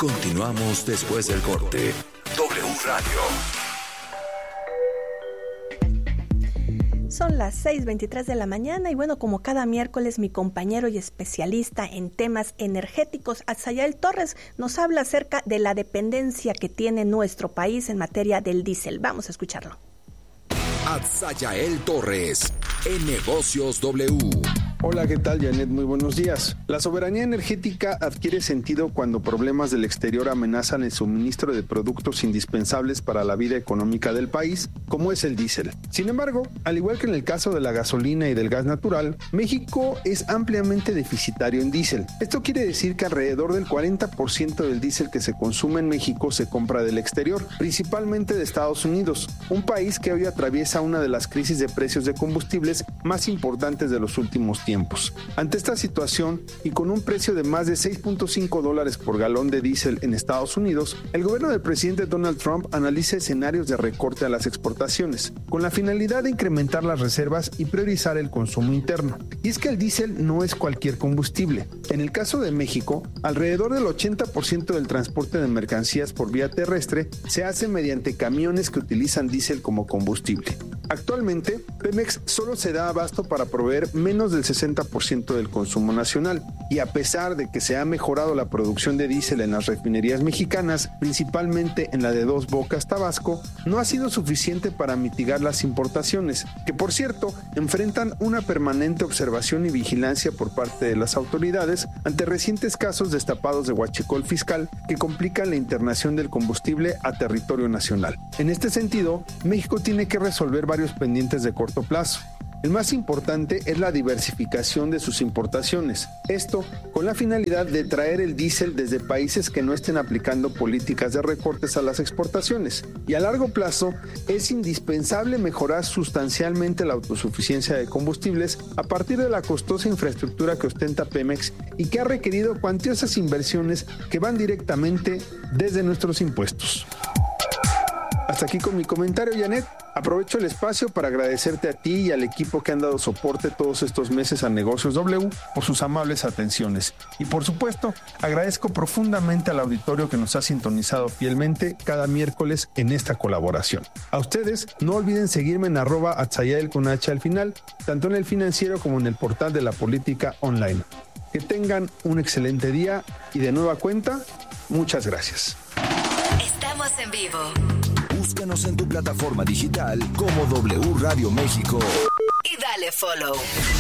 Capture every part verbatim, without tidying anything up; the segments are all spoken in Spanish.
Continuamos después del corte. W Radio. Son las seis veintitrés de la mañana y bueno, como cada miércoles, mi compañero y especialista en temas energéticos, Atzayael Torres, nos habla acerca de la dependencia que tiene nuestro país en materia del diésel. Vamos a escucharlo. Atzayael Torres, en Negocios W. Hola, ¿qué tal, Janet? Muy buenos días. La soberanía energética adquiere sentido cuando problemas del exterior amenazan el suministro de productos indispensables para la vida económica del país, como es el diésel. Sin embargo, al igual que en el caso de la gasolina y del gas natural, México es ampliamente deficitario en diésel. Esto quiere decir que alrededor del cuarenta por ciento del diésel que se consume en México se compra del exterior, principalmente de Estados Unidos, un país que hoy atraviesa una de las crisis de precios de combustibles más importantes de los últimos tiempos. Ante esta situación y con un precio de más de seis punto cinco dólares por galón de diésel en Estados Unidos, el gobierno del presidente Donald Trump analiza escenarios de recorte a las exportaciones, con la finalidad de incrementar las reservas y priorizar el consumo interno. Y es que el diésel no es cualquier combustible. En el caso de México, alrededor del ochenta por ciento del transporte de mercancías por vía terrestre se hace mediante camiones que utilizan diésel como combustible. Actualmente, Pemex solo se da abasto para proveer menos del sesenta por ciento del consumo nacional, y a pesar de que se ha mejorado la producción de diésel en las refinerías mexicanas, principalmente en la de Dos Bocas, Tabasco, no ha sido suficiente para mitigar las importaciones, que por cierto, enfrentan una permanente observación y vigilancia por parte de las autoridades ante recientes casos destapados de huachicol fiscal que complican la internación del combustible a territorio nacional. En este sentido, México tiene que resolver varios pendientes de corto plazo. El más importante es la diversificación de sus importaciones. Esto con la finalidad de traer el diésel desde países que no estén aplicando políticas de recortes a las exportaciones. Y a largo plazo es indispensable mejorar sustancialmente la autosuficiencia de combustibles a partir de la costosa infraestructura que ostenta Pemex y que ha requerido cuantiosas inversiones que van directamente desde nuestros impuestos. Hasta aquí con mi comentario, Janet. Aprovecho el espacio para agradecerte a ti y al equipo que han dado soporte todos estos meses a Negocios W por sus amables atenciones. Y por supuesto, agradezco profundamente al auditorio que nos ha sintonizado fielmente cada miércoles en esta colaboración. A ustedes, no olviden seguirme en arroba Atzayael con H al final, tanto en el financiero como en el portal de la política online. Que tengan un excelente día y de nueva cuenta, muchas gracias. Estamos en vivo. Búscanos en tu plataforma digital como W Radio México. Y dale follow.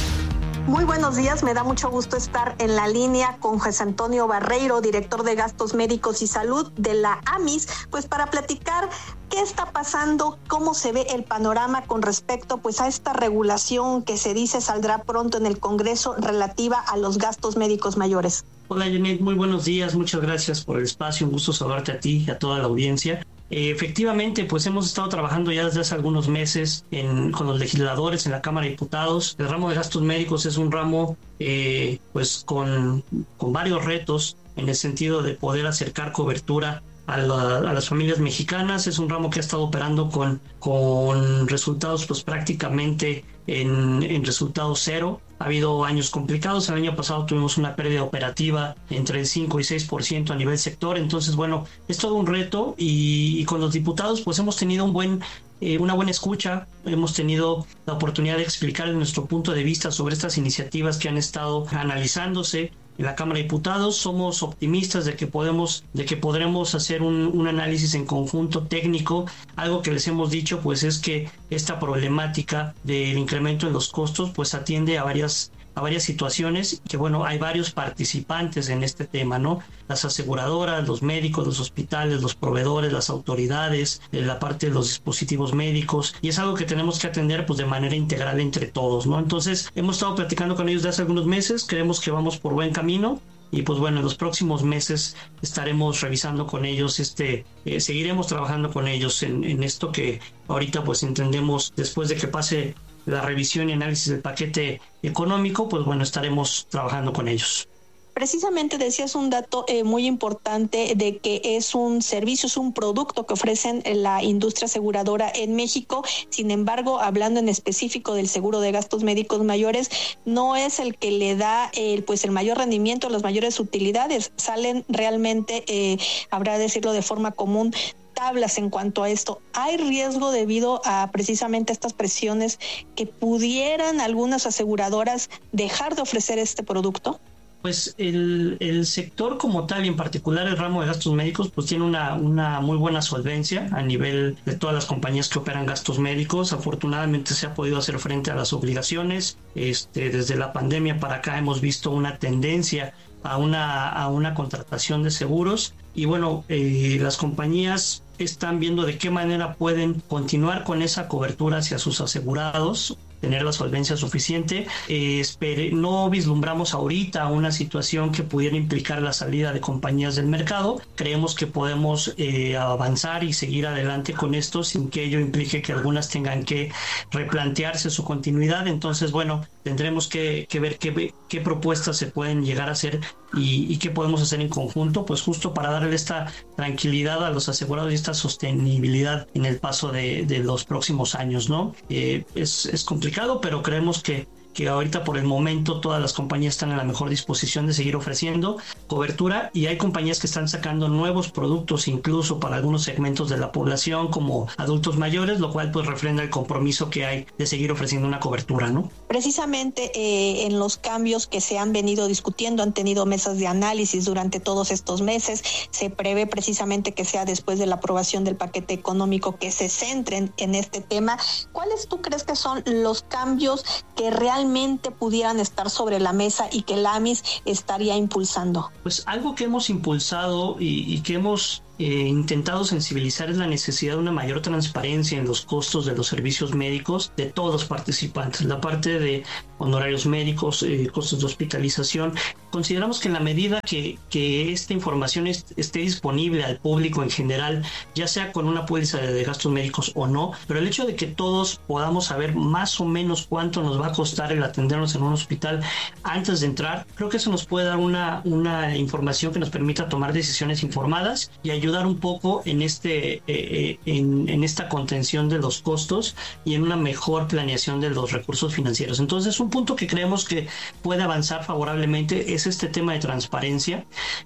Muy buenos días, me da mucho gusto estar en la línea con José Antonio Barreiro, director de Gastos Médicos y Salud de la A M I S, pues para platicar qué está pasando, cómo se ve el panorama con respecto pues a esta regulación que se dice saldrá pronto en el Congreso relativa a los gastos médicos mayores. Hola Janet, muy buenos días, muchas gracias por el espacio, un gusto saludarte a ti y a toda la audiencia. Eh, efectivamente, pues hemos estado trabajando ya desde hace algunos meses en, con los legisladores en la Cámara de Diputados. El ramo de gastos médicos es un ramo eh, pues con, con varios retos en el sentido de poder acercar cobertura a, la, a las familias mexicanas. Es un ramo que ha estado operando con, con resultados pues prácticamente en, en resultado cero. Ha habido años complicados. El año pasado tuvimos una pérdida operativa entre el cinco y seis por ciento a nivel sector. Entonces, bueno, es todo un reto y, y con los diputados pues hemos tenido un buen, eh, una buena escucha. Hemos tenido la oportunidad de explicar nuestro punto de vista sobre estas iniciativas que han estado analizándose en la Cámara de Diputados. Somos optimistas de que podemos, de que podremos hacer un, un análisis en conjunto técnico. Algo que les hemos dicho pues es que esta problemática del incremento en los costos pues atiende a varias a varias situaciones, que bueno, hay varios participantes en este tema, ¿no? Las aseguradoras, los médicos, los hospitales, los proveedores, las autoridades, la parte de los dispositivos médicos, y es algo que tenemos que atender pues de manera integral entre todos, ¿no? Entonces, hemos estado platicando con ellos desde hace algunos meses, creemos que vamos por buen camino. Y pues bueno, en los próximos meses estaremos revisando con ellos, este, eh, seguiremos trabajando con ellos en, en esto que ahorita pues entendemos después de que pase la revisión y análisis del paquete económico, pues bueno, estaremos trabajando con ellos. Precisamente decías un dato eh, muy importante de que es un servicio, es un producto que ofrecen la industria aseguradora en México. Sin embargo, hablando en específico del seguro de gastos médicos mayores, no es el que le da el, pues el mayor rendimiento, las mayores utilidades. Salen realmente, eh, habrá de decirlo de forma común, tablas en cuanto a esto. ¿Hay riesgo debido a precisamente estas presiones que pudieran algunas aseguradoras dejar de ofrecer este producto? Pues el, el sector como tal, y en particular el ramo de gastos médicos, pues tiene una, una muy buena solvencia a nivel de todas las compañías que operan gastos médicos. Afortunadamente se ha podido hacer frente a las obligaciones. Este, desde la pandemia para acá hemos visto una tendencia a una, a una contratación de seguros. Y bueno, eh, las compañías están viendo de qué manera pueden continuar con esa cobertura hacia sus asegurados, tener la solvencia suficiente. Eh, espere, no vislumbramos ahorita una situación que pudiera implicar la salida de compañías del mercado. Creemos que podemos eh, avanzar y seguir adelante con esto sin que ello implique que algunas tengan que replantearse su continuidad. Entonces, bueno, tendremos que, que ver qué, qué propuestas se pueden llegar a hacer y, y qué podemos hacer en conjunto, pues justo para darle esta tranquilidad a los asegurados y esta sostenibilidad en el paso de, de los próximos años, ¿no? Eh, es, es complicado, pero creemos que que ahorita por el momento todas las compañías están en la mejor disposición de seguir ofreciendo cobertura, y hay compañías que están sacando nuevos productos incluso para algunos segmentos de la población como adultos mayores, lo cual pues refrenda el compromiso que hay de seguir ofreciendo una cobertura, ¿no? Precisamente eh, en los cambios que se han venido discutiendo, han tenido mesas de análisis durante todos estos meses. Se prevé precisamente que sea después de la aprobación del paquete económico que se centren en este tema. ¿Cuáles tú crees que son los cambios que realmente realmente pudieran estar sobre la mesa y que la AMIS estaría impulsando? Pues algo que hemos impulsado y, y que hemos eh, intentado sensibilizar es la necesidad de una mayor transparencia en los costos de los servicios médicos de todos los participantes. La parte de honorarios médicos, eh, costos de hospitalización. Consideramos que en la medida que, que esta información est- esté disponible al público en general, ya sea con una póliza de, de gastos médicos o no, pero el hecho de que todos podamos saber más o menos cuánto nos va a costar el atendernos en un hospital antes de entrar, creo que eso nos puede dar una, una información que nos permita tomar decisiones informadas y ayudar un poco en, este, eh, en, en esta contención de los costos y en una mejor planeación de los recursos financieros. Entonces, un punto que creemos que puede avanzar favorablemente es este tema de transparencia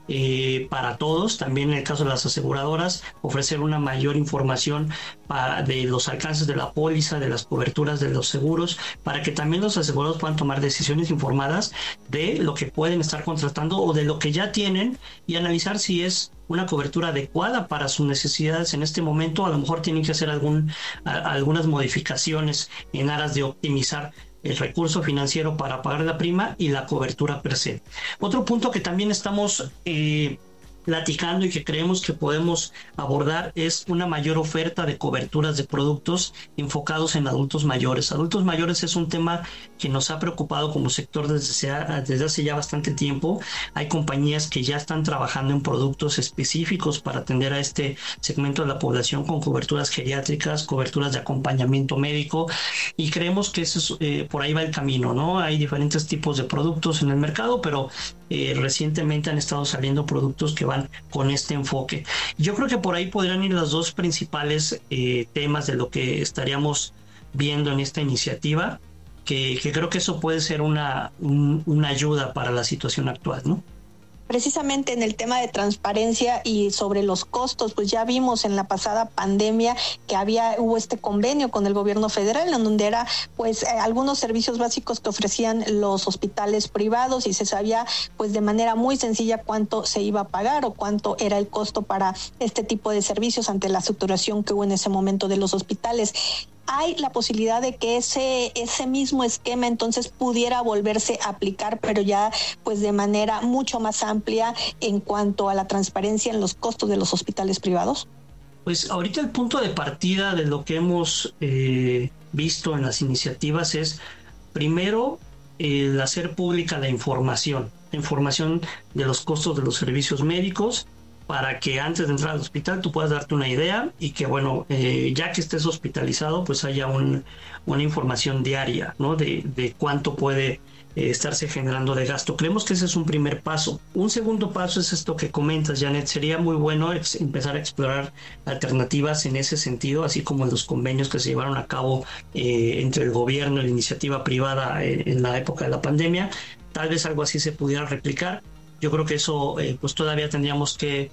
eh, para todos. También en el caso de las aseguradoras, ofrecer una mayor información para, de los alcances de la póliza, de las coberturas de los seguros, para que también los asegurados puedan tomar decisiones informadas de lo que pueden estar contratando o de lo que ya tienen y analizar si es una cobertura adecuada para sus necesidades en este momento. A lo mejor tienen que hacer algún, a, algunas modificaciones en aras de optimizar el recurso financiero para pagar la prima y la cobertura per se. Otro punto que también estamos eh, platicando y que creemos que podemos abordar es una mayor oferta de coberturas de productos enfocados en adultos mayores. Adultos mayores es un tema que nos ha preocupado como sector desde, desde hace ya bastante tiempo. Hay compañías que ya están trabajando en productos específicos para atender a este segmento de la población con coberturas geriátricas, coberturas de acompañamiento médico, y creemos que eso es, eh, por ahí va el camino, ¿no? Hay diferentes tipos de productos en el mercado, pero eh, recientemente han estado saliendo productos que van con este enfoque. Yo creo que por ahí podrían ir los dos principales eh, temas de lo que estaríamos viendo en esta iniciativa, que, que creo que eso puede ser una, un, una ayuda para la situación actual, ¿no? Precisamente en el tema de transparencia y sobre los costos, pues ya vimos en la pasada pandemia que había hubo este convenio con el gobierno federal en donde era pues eh, algunos servicios básicos que ofrecían los hospitales privados y se sabía pues de manera muy sencilla cuánto se iba a pagar o cuánto era el costo para este tipo de servicios ante la saturación que hubo en ese momento de los hospitales. ¿Hay la posibilidad de que ese ese mismo esquema entonces pudiera volverse a aplicar, pero ya pues de manera mucho más amplia en cuanto a la transparencia en los costos de los hospitales privados? Pues ahorita el punto de partida de lo que hemos eh, visto en las iniciativas es primero el hacer pública la información, la información de los costos de los servicios médicos, para que antes de entrar al hospital tú puedas darte una idea y que, bueno, eh, ya que estés hospitalizado, pues haya un, una información diaria, ¿no? De, de cuánto puede eh, estarse generando de gasto. Creemos que ese es un primer paso. Un segundo paso es esto que comentas, Janet. Sería muy bueno ex- empezar a explorar alternativas en ese sentido, así como los convenios que se llevaron a cabo eh, entre el gobierno y la iniciativa privada eh, en la época de la pandemia. Tal vez algo así se pudiera replicar. Yo creo que eso eh, pues todavía tendríamos que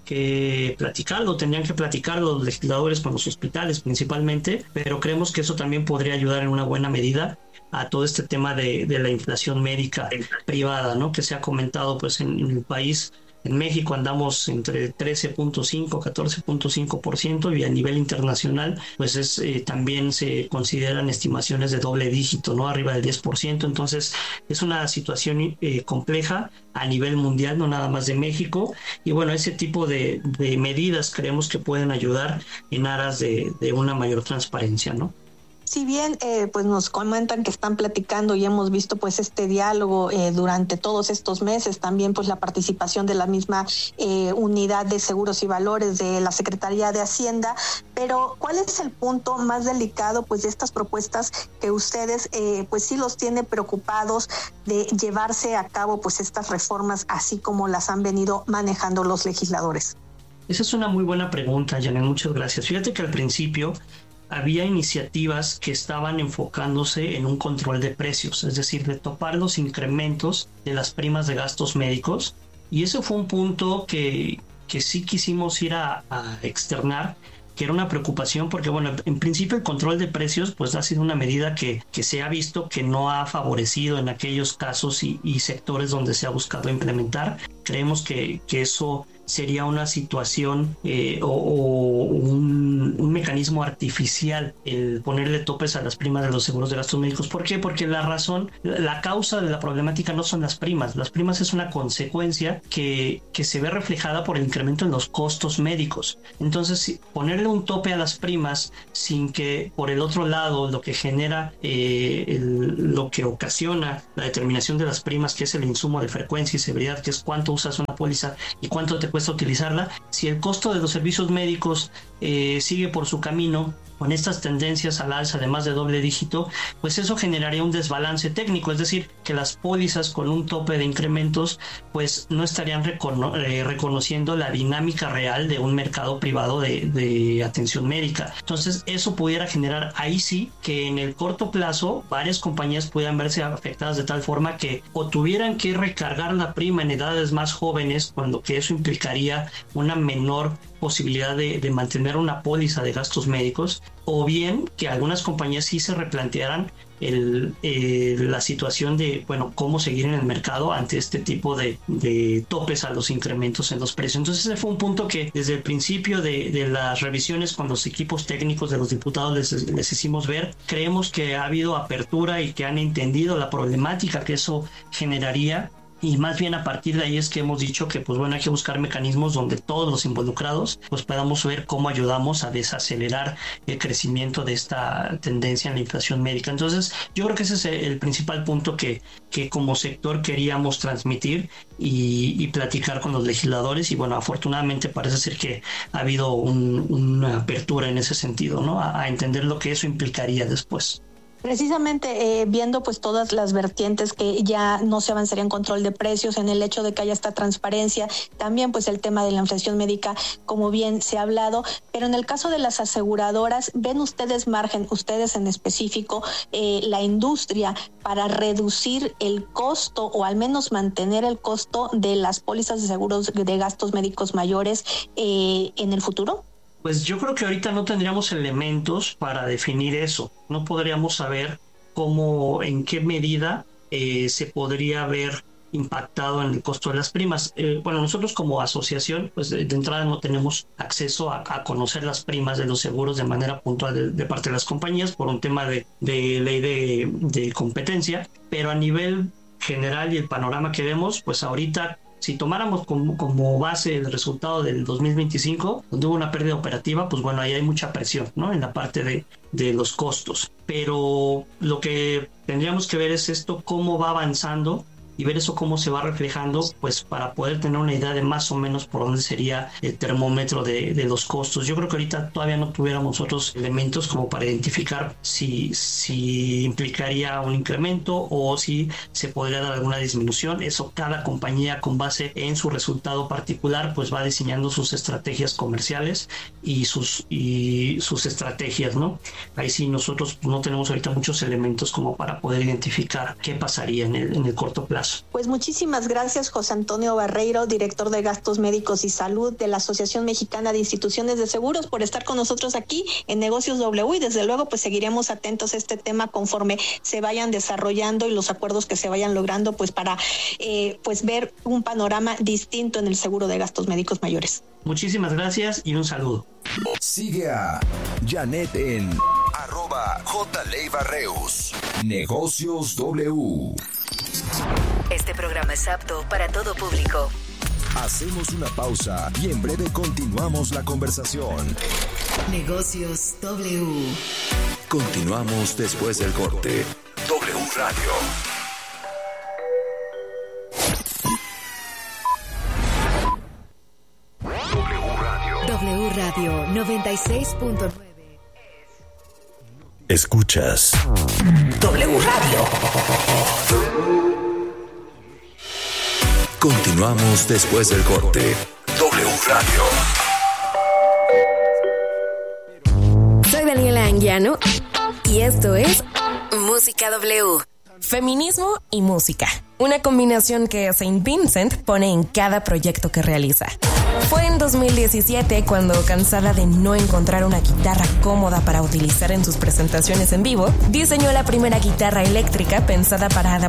que platicarlo, tendrían que platicar los legisladores con los hospitales principalmente, pero creemos que eso también podría ayudar en una buena medida a todo este tema de, de la inflación médica privada, ¿no? Que se ha comentado pues en, en el país. En México andamos entre trece punto cinco, catorce punto cinco por ciento y a nivel internacional pues es eh, también se consideran estimaciones de doble dígito, ¿no? Arriba del diez por ciento. Entonces es una situación eh, compleja a nivel mundial, no nada más de México. Y bueno, ese tipo de, de medidas creemos que pueden ayudar en aras de, de una mayor transparencia, ¿no? Si bien eh, pues nos comentan que están platicando y hemos visto pues este diálogo eh, durante todos estos meses, también pues la participación de la misma eh, unidad de seguros y valores de la Secretaría de Hacienda, pero ¿cuál es el punto más delicado pues de estas propuestas que ustedes eh, pues sí los tiene preocupados de llevarse a cabo pues estas reformas así como las han venido manejando los legisladores? Esa es una muy buena pregunta, Janet, muchas gracias. Fíjate que al principio había iniciativas que estaban enfocándose en un control de precios, es decir, de topar los incrementos de las primas de gastos médicos, y eso fue un punto que, que sí quisimos ir a, a externar, que era una preocupación porque, bueno, en principio el control de precios pues ha sido una medida que, que se ha visto que no ha favorecido en aquellos casos y, y sectores donde se ha buscado implementar. Creemos que, que eso sería una situación eh, o, o un, un mecanismo artificial el ponerle topes a las primas de los seguros de gastos médicos. ¿Por qué? Porque la razón, la causa de la problemática no son las primas. Las primas es una consecuencia que, que se ve reflejada por el incremento en los costos médicos. Entonces, si ponerle un tope a las primas sin que por el otro lado lo que genera, eh, el, lo que ocasiona la determinación de las primas, que es el insumo de frecuencia y severidad, que es cuánto usas una póliza y cuánto te cuesta utilizarla, si el costo de los servicios médicos eh, sigue por su camino con estas tendencias al alza de más de doble dígito, pues eso generaría un desbalance técnico, es decir, que las pólizas con un tope de incrementos pues no estarían recono- eh, reconociendo la dinámica real de un mercado privado de, de atención médica. Entonces eso pudiera generar ahí sí que en el corto plazo varias compañías pudieran verse afectadas de tal forma que o tuvieran que recargar la prima en edades más jóvenes, cuando que eso implicaría una menor posibilidad de, de mantener una póliza de gastos médicos, o bien que algunas compañías sí se replantearan el, eh, la situación de, bueno, cómo seguir en el mercado ante este tipo de, de topes a los incrementos en los precios. Entonces ese fue un punto que desde el principio de, de las revisiones con los equipos técnicos de los diputados les, les hicimos ver. Creemos que ha habido apertura y que han entendido la problemática que eso generaría. Y más bien a partir de ahí es que hemos dicho que pues bueno, hay que buscar mecanismos donde todos los involucrados pues podamos ver cómo ayudamos a desacelerar el crecimiento de esta tendencia en la inflación médica. Entonces yo creo que ese es el principal punto que, que como sector queríamos transmitir y, y platicar con los legisladores, y bueno, afortunadamente parece ser que ha habido un, una apertura en ese sentido, ¿no? A, a entender lo que eso implicaría después. Precisamente eh, viendo pues todas las vertientes que ya no se avanzaría en control de precios, en el hecho de que haya esta transparencia, también pues el tema de la inflación médica, como bien se ha hablado, pero en el caso de las aseguradoras, ¿ven ustedes margen, ustedes en específico, eh, la industria para reducir el costo o al menos mantener el costo de las pólizas de seguros de gastos médicos mayores eh, en el futuro? Pues yo creo que ahorita no tendríamos elementos para definir eso. No podríamos saber cómo, en qué medida eh, se podría haber impactado en el costo de las primas. Eh, bueno, nosotros como asociación, pues de, de entrada no tenemos acceso a, a conocer las primas de los seguros de manera puntual de, de parte de las compañías por un tema de, de ley de, de competencia, pero a nivel general y el panorama que vemos, pues ahorita si tomáramos como, como base el resultado del dos mil veinticinco, donde hubo una pérdida operativa, pues bueno, ahí hay mucha presión, ¿no? En la parte de, de los costos. Pero lo que tendríamos que ver es esto, cómo va avanzando y ver eso cómo se va reflejando, pues para poder tener una idea de más o menos por dónde sería el termómetro de, de los costos. Yo creo que ahorita todavía no tuviéramos otros elementos como para identificar si, si implicaría un incremento o si se podría dar alguna disminución. Eso cada compañía, con base en su resultado particular, pues va diseñando sus estrategias comerciales y sus, y sus estrategias, ¿no? Ahí sí nosotros no tenemos ahorita muchos elementos como para poder identificar qué pasaría en el, en el corto plazo. Pues muchísimas gracias, José Antonio Barreiro, director de Gastos Médicos y Salud de la Asociación Mexicana de Instituciones de Seguros, por estar con nosotros aquí en Negocios W, y desde luego pues seguiremos atentos a este tema conforme se vayan desarrollando y los acuerdos que se vayan logrando, pues para eh, pues ver un panorama distinto en el seguro de gastos médicos mayores. Muchísimas gracias y un saludo. Sigue a Janet en arroba jleibarreus. Negocios W. Este programa es apto para todo público. Hacemos una pausa y en breve continuamos la conversación. Negocios W. Continuamos después del corte. W Radio. W Radio. W Radio noventa y seis punto nueve. Escuchas W Radio. Continuamos después del corte. W Radio. Soy Daniela Anguiano y esto es Música W. Feminismo y música. Una combinación que Saint Vincent pone en cada proyecto que realiza. Fue en dos mil diecisiete cuando, cansada de no encontrar una guitarra cómoda para utilizar en sus presentaciones en vivo, diseñó la primera guitarra eléctrica pensada para adaptar